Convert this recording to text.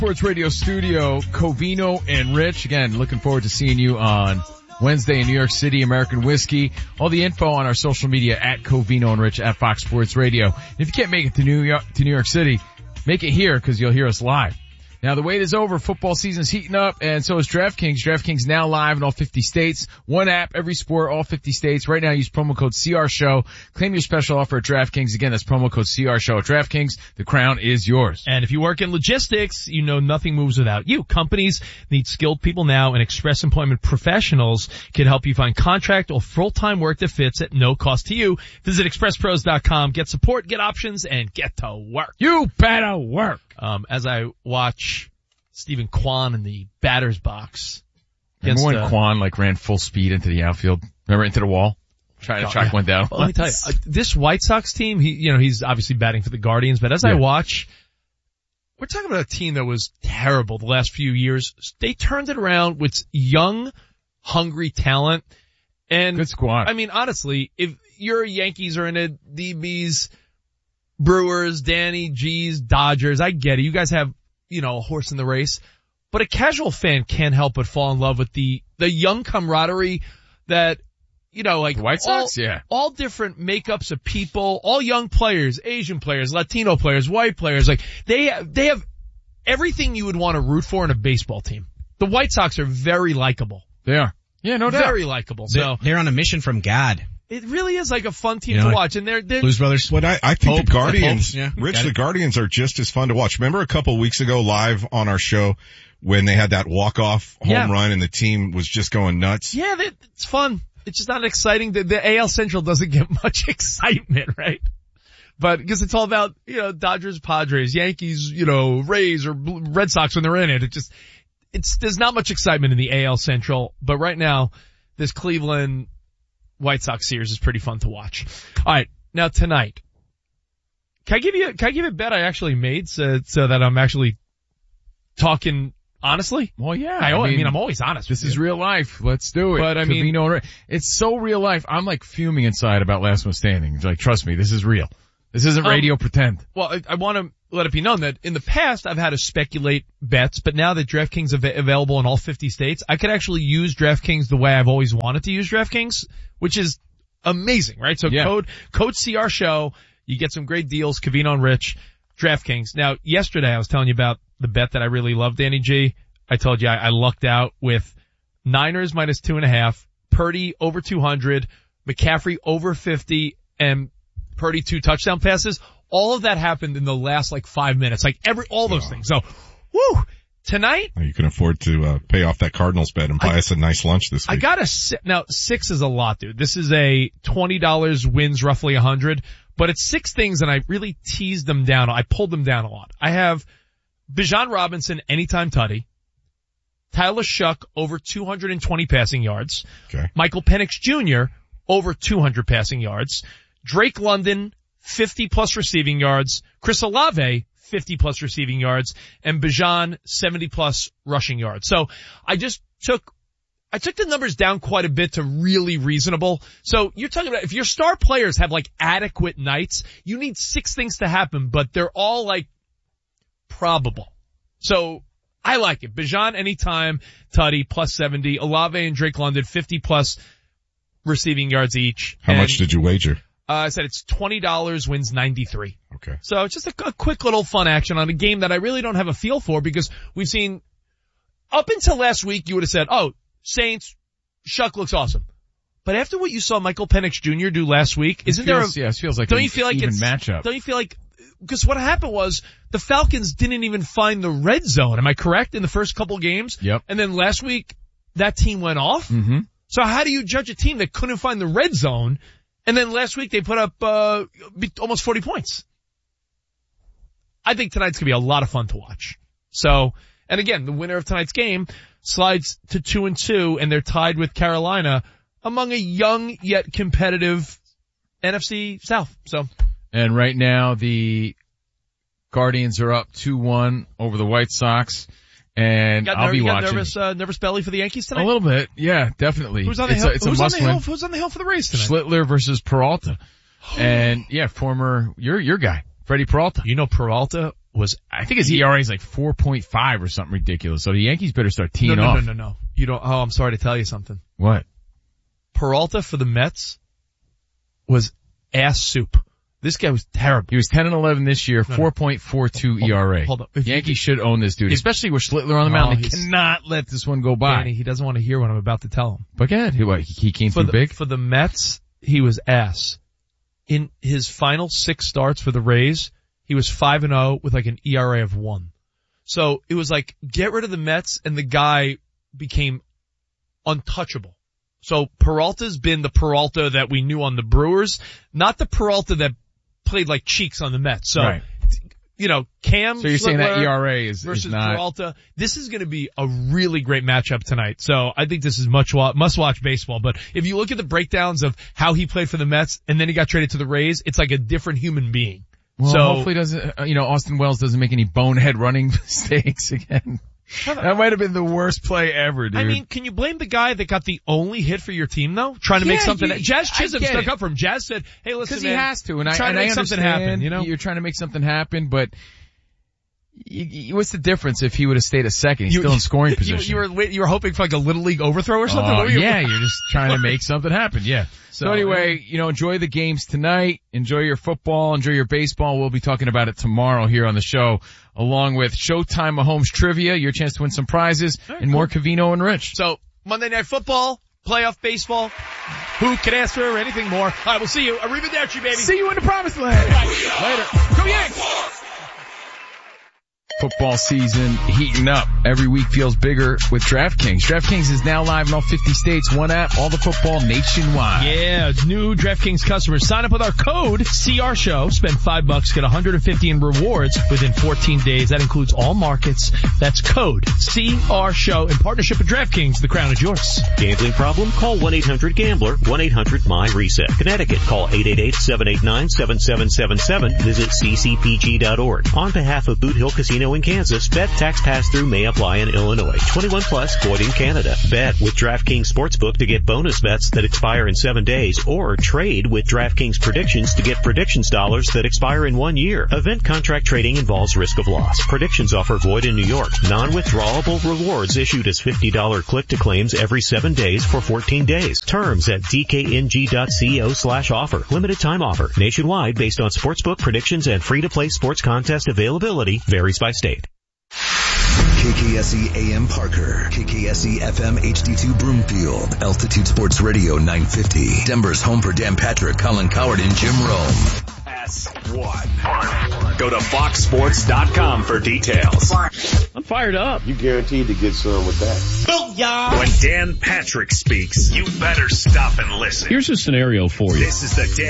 Sports Radio studio, Covino and Rich. Again, looking forward to seeing you on Wednesday in New York City, American Whiskey. All the info on our social media at Covino and Rich at Fox Sports Radio. And if you can't make it to New York City, make it here because you'll hear us live. Now the wait is over. Football season's heating up, and so is DraftKings. DraftKings now live in all 50 states. One app, every sport, all 50 states. Right now use promo code CRSHOW. Claim your special offer at DraftKings. Again, that's promo code CRSHOW at DraftKings. The crown is yours. And if you work in logistics, you know nothing moves without you. Companies need skilled people now, and Express Employment Professionals can help you find contract or full-time work that fits at no cost to you. Visit expresspros.com. Get support, get options, and get to work. You better work. As I watch Stephen Kwan in the batter's box. Remember when Kwan ran full speed into the outfield? Remember, into the wall? Trying to track one down. Well, let me tell you, this White Sox team, he's obviously batting for the Guardians, but as I watch, we're talking about a team that was terrible the last few years. They turned it around with young, hungry talent. And good squad. I mean, honestly, if you're a Yankees or in a DBs, Brewers, Danny, G's, Dodgers, I get it. You guys have, a horse in the race. But a casual fan can't help but fall in love with the young camaraderie that, the White Sox, all different makeups of people, all young players, Asian players, Latino players, white players. They have everything you would want to root for in a baseball team. The White Sox are very likable. They are. Yeah, no doubt. Very likable. So they're on a mission from God. It really is like a fun team to watch, and they're Blues Brothers. What I think the Guardians, Rich, the Guardians are just as fun to watch. Remember a couple of weeks ago live on our show when they had that walk-off home run and the team was just going nuts? Yeah, it's fun. It's just not exciting. The AL Central doesn't get much excitement, right? But because it's all about, Dodgers, Padres, Yankees, Rays or Red Sox when they're in it. There's not much excitement in the AL Central, but right now this Cleveland White Sox series is pretty fun to watch. All right, now tonight, can I give you a bet I actually made so that I'm actually talking honestly? Well, yeah. I'm always honest. This is real life. Let's do it. But it's so real life. I'm fuming inside about Last One Standing. Trust me, this is real. This isn't radio pretend. Well, I want to let it be known that in the past I've had to speculate bets, but now that DraftKings is available in all 50 states, I could actually use DraftKings the way I've always wanted to use DraftKings, which is amazing, right? So code CR Show, you get some great deals, Covino and Rich, DraftKings. Now, yesterday I was telling you about the bet that I really love, Danny G. I told you I lucked out with Niners minus 2.5, Purdy over 200, McCaffrey over 50, and Purdy 2 touchdown passes. All of that happened in the last 5 minutes. All those things. So, woo! Tonight. You can afford to pay off that Cardinals bet and buy us a nice lunch this week. Now 6 is a lot, dude. This is a $20 wins roughly 100, but it's 6 things and I really teased them down. I pulled them down a lot. I have Bijan Robinson anytime tutty. Tyler Shuck over 220 passing yards. Okay. Michael Penix Jr. over 200 passing yards. Drake London 50 plus receiving yards. Chris Olave 50 plus receiving yards, and Bijan 70 plus rushing yards. So I took the numbers down quite a bit to really reasonable. So you're talking about if your star players have adequate nights, you need 6 things to happen, but they're all probable. So I like it. Bijan anytime, tutty plus 70, Olave and Drake London 50 plus receiving yards each. How much did you wager? I said it's $20 wins 93. Okay. So it's just a quick little fun action on a game that I really don't have a feel for because we've seen up until last week you would have said, oh, Saints, Shuck looks awesome. But after what you saw Michael Penix Jr. do last week, it feels like don't you feel like even it's matchup? Don't you feel like because what happened was the Falcons didn't even find the red zone. Am I correct? In the first couple games? Yep. And then last week that team went off. Mm-hmm. So how do you judge a team that couldn't find the red zone? And then last week they put up almost 40 points. I think tonight's going to be a lot of fun to watch. So, and again, the winner of tonight's game slides to 2-2, and they're tied with Carolina among a young yet competitive NFC South. So, and right now the Guardians are up 2-1 over the White Sox. And I'll be watching. Nervous belly for the Yankees tonight? A little bit, yeah, definitely. Who's on the hill? Who's on the hill for the race tonight? Schlittler versus Peralta. And yeah, former, your guy, Freddie Peralta. You know Peralta I think his ERA is like 4.5 or something ridiculous. So the Yankees better start teeing off. No. You don't. Oh, I'm sorry to tell you something. What? Peralta for the Mets was ass soup. This guy was terrible. He was 10-11 this year, 4.42 ERA. Hold on. Yankees should own this dude, especially with Schlittler on the mound. They cannot let this one go by. Danny, he doesn't want to hear what I'm about to tell him. But go ahead. He came through big? For the Mets, he was ass. In his final 6 starts for the Rays, he was 5-0 with like an ERA of 1. So it was like, get rid of the Mets, and the guy became untouchable. So Peralta's been the Peralta that we knew on the Brewers, not the Peralta that played like cheeks on the Mets. So, right. Cam So you're saying that ERA is not... Peralta. This is going to be a really great matchup tonight. So I think this is must-watch baseball. But if you look at the breakdowns of how he played for the Mets and then he got traded to the Rays, it's like a different human being. Well, hopefully Austin Wells doesn't make any bonehead running mistakes again. That might have been the worst play ever, dude. I mean, can you blame the guy that got the only hit for your team, though? Trying to make something... Jazz Chisholm stuck up for him. Jazz said, hey, listen, because he has to, and I understand something happen, you're trying to make something happen, but what's the difference if he would have stayed a second? He's still in scoring position. You were hoping for like a Little League overthrow or something? You're just trying to make something happen, yeah. So anyway, enjoy the games tonight. Enjoy your football. Enjoy your baseball. We'll be talking about it tomorrow here on the show, along with Showtime Mahomes Trivia, your chance to win some prizes, and more Covino and Rich. So, Monday Night Football, playoff baseball, who can ask for anything more? All right, we'll see you. Arrivederci, baby. See you in the promised land. Later. Go Yanks! Football season heating up. Every week feels bigger with DraftKings. DraftKings is now live in all 50 states. One app, all the football nationwide. Yeah, new DraftKings customers sign up with our code CRShow. Spend $5, get $150 in rewards within 14 days. That includes all markets. That's code CRShow in partnership with DraftKings. The crown is yours. Gambling problem? Call 1-800-GAMBLER. 1-800-MY-RESET. Connecticut, call 888-789-7777. Visit ccpg.org. On behalf of Boot Hill Casino in Kansas, bet tax pass-through may apply in Illinois. 21 plus, void in Canada. Bet with DraftKings Sportsbook to get bonus bets that expire in 7 days, or trade with DraftKings Predictions to get predictions dollars that expire in 1 year. Event contract trading involves risk of loss. Predictions offer void in New York. Non-withdrawable rewards issued as $50 click-to-claims every 7 days for 14 days. Terms at dkng.co/offer. Limited time offer. Nationwide based on sportsbook predictions and free-to-play sports contest availability. Varies by state. KKSE AM Parker, KKSE FM HD2 Broomfield, Altitude Sports Radio 950, Denver's home for Dan Patrick, Colin Coward, and Jim Rome. S1. Go to foxsports.com for details. I'm fired up. You guaranteed to get some with that. Booyah! When Dan Patrick speaks, you better stop and listen. Here's a scenario for you. This is the Dan